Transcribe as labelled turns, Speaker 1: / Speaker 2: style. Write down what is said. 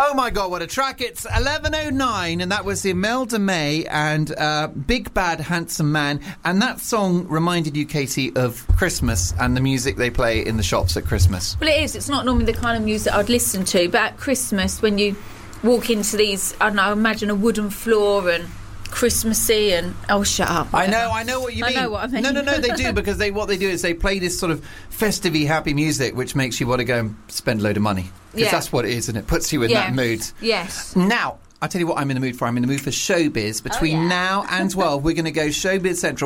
Speaker 1: Oh my God, what a track. It's 11:09 and that was Imelda May and Big Bad Handsome Man, and that song reminded you, Katie, of Christmas and the music they play in the shops at Christmas.
Speaker 2: Well, it is. It's not normally the kind of music I'd listen to, but at Christmas when you walk into these, I don't know, imagine a wooden floor and Christmassy and... Oh, shut up.
Speaker 1: I know what you mean.
Speaker 2: I know what I mean.
Speaker 1: No, they do, because what they do is they play this sort of festive-y, happy music which makes you want to go and spend a load of money. Because that's what it is, and it puts you in that mood.
Speaker 2: Yes.
Speaker 1: Now, I'll tell you what I'm in the mood for. I'm in the mood for showbiz. Between now and 12, we're going to go Showbiz Central.